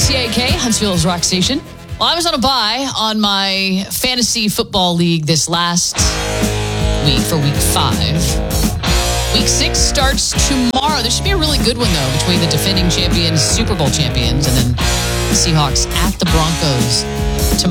KCAK, Huntsville's rock station. Well, I was on a bye on my fantasy football league this last week for week 5. Week 6 starts tomorrow. There should be a really good one, though, between the defending champions, Super Bowl champions, and then the Seahawks at the Broncos.